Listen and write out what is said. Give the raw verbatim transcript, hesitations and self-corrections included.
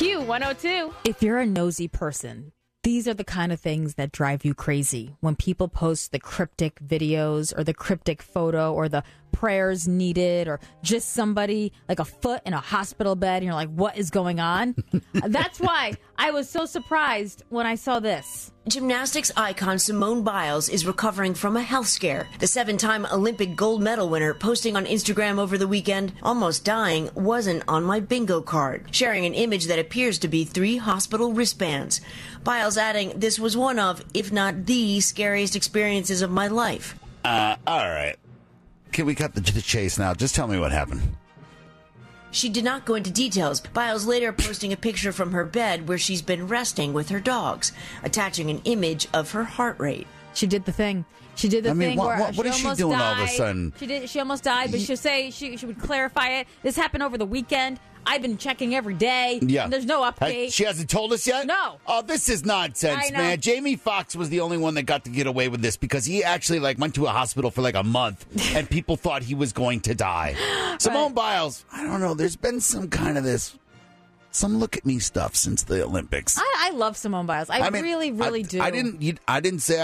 Q one oh two. If you're a nosy person, these are the kind of things that drive you crazy. When people post the cryptic videos or the cryptic photo or the prayers needed or just somebody like a foot in a hospital bed and you're like, what is going on? That's why I was so surprised when I saw this. Gymnastics icon Simone Biles is recovering from a health scare. The seven-time Olympic gold medal winner posting on Instagram over the weekend, almost dying, wasn't on my bingo card, sharing an image that appears to be three hospital wristbands. Biles adding, this was one of, if not the scariest experiences of my life. Uh, all right. Can we cut the, the chase now? Just tell me what happened. She did not go into details. Biles later posting a picture from her bed where she's been resting with her dogs, attaching an image of her heart rate. She did the thing. She did the I mean, thing what- where what- what she is she almost doing died. all of a sudden? She did. She almost died, but she'll say she she would clarify it. This happened over the weekend. I've been checking every day. Yeah. And there's no update. Hey, she hasn't told us yet? No. Oh, this is nonsense, I know. man. Jamie Foxx was the only one that got to get away with this because he actually like went to a hospital for like a month and people thought he was going to die. Simone Right. Biles, I don't know. There's been some kind of this, some look at me stuff since the Olympics. I, I love Simone Biles. I, I mean, really, really I, do. I didn't. You, I didn't say